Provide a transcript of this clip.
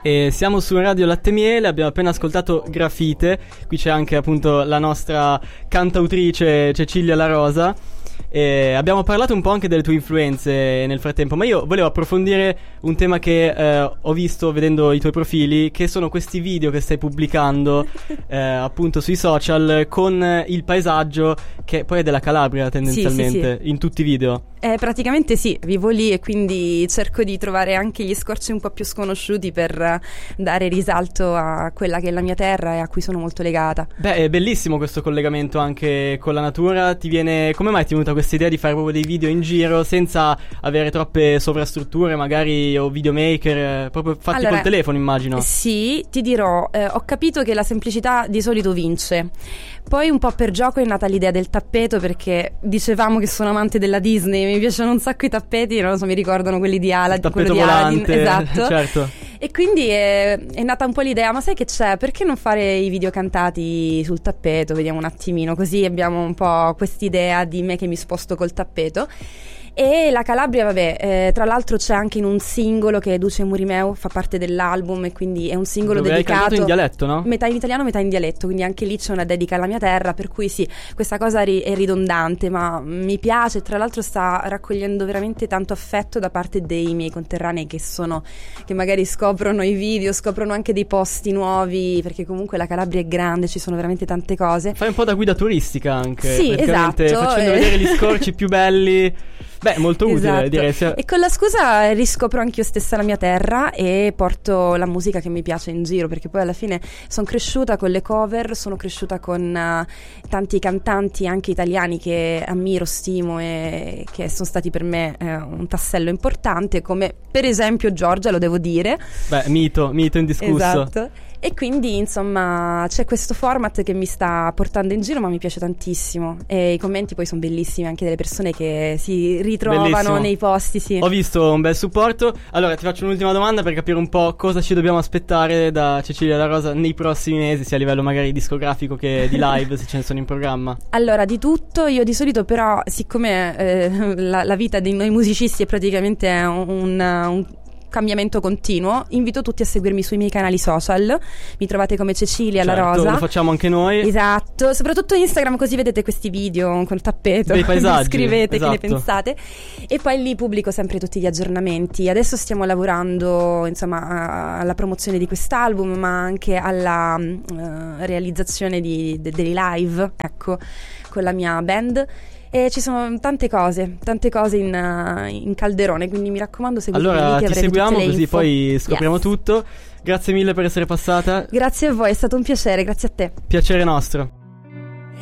E siamo su Radio Latte Miele, abbiamo appena ascoltato Grafite, qui c'è anche appunto la nostra cantautrice Cecilia La Rosa. E abbiamo parlato un po' anche delle tue influenze nel frattempo, ma io volevo approfondire un tema che ho visto vedendo i tuoi profili, che sono questi video che stai pubblicando appunto sui social con il paesaggio che poi è della Calabria tendenzialmente, sì. In tutti i video. Praticamente sì, vivo lì e quindi cerco di trovare anche gli scorci un po' più sconosciuti per dare risalto a quella che è la mia terra e a cui sono molto legata. Beh, è bellissimo questo collegamento anche con la natura. Come mai ti è venuta questa idea di fare proprio dei video in giro senza avere troppe sovrastrutture magari o videomaker, proprio fatti col telefono, immagino? Sì, ti dirò, ho capito che la semplicità di solito vince. Poi un po' per gioco è nata l'idea del tappeto, perché dicevamo che sono amante della Disney, mi piacciono un sacco i tappeti, non lo so, mi ricordano quelli di Aladdin, tappeto quello volante, di Aladdin, esatto. Certo. E quindi è nata un po' l'idea, ma sai che c'è? Perché non fare i video cantati sul tappeto? Vediamo un attimino, così abbiamo un po' quest'idea di me che mi sposto col tappeto. E la Calabria, vabbè, tra l'altro c'è anche in un singolo che Duce Murimeu, fa parte dell'album, e quindi è un singolo dove dedicato. Hai cantato in dialetto, no? Metà in italiano, metà in dialetto, quindi anche lì c'è una dedica alla mia terra, per cui sì, questa cosa è ridondante, ma mi piace. Tra l'altro sta raccogliendo veramente tanto affetto da parte dei miei conterranei che magari scoprono i video, scoprono anche dei posti nuovi, perché comunque la Calabria è grande, ci sono veramente tante cose. Fai un po' da guida turistica anche, sì, esatto, facendo vedere gli scorci più belli. Beh, molto utile, direi. E con la scusa riscopro anch'io stessa la mia terra e porto la musica che mi piace in giro, perché poi alla fine sono cresciuta con le cover, sono cresciuta con tanti cantanti anche italiani che ammiro, stimo e che sono stati per me un tassello importante, come per esempio Giorgia, lo devo dire. Beh, mito indiscusso. Esatto. E quindi insomma c'è questo format che mi sta portando in giro, ma mi piace tantissimo, e i commenti poi sono bellissimi anche delle persone che si ritrovano Bellissimo. Nei posti, sì. Ho visto un bel supporto. Allora ti faccio un'ultima domanda per capire un po' cosa ci dobbiamo aspettare da Cecilia La Rosa nei prossimi mesi, sia a livello magari discografico che di live, se ce ne sono in programma. Allora, di tutto. Io di solito però, siccome la vita di noi musicisti è praticamente un cambiamento continuo, invito tutti a seguirmi sui miei canali social. Mi trovate come Cecilia La Rosa. Lo facciamo anche noi. Esatto, soprattutto Instagram, così vedete questi video col tappeto, dei paesaggi. Scrivete esatto. Che ne pensate. E poi lì pubblico sempre tutti gli aggiornamenti. Adesso stiamo lavorando insomma alla promozione di quest'album, ma anche alla realizzazione dei live, ecco, con la mia band. E ci sono tante cose in calderone, quindi mi raccomando, seguitemi. Allora lì, ti seguiamo così info. Poi scopriamo tutto. Grazie mille per essere passata. Grazie a voi, è stato un piacere, grazie a te. Piacere nostro.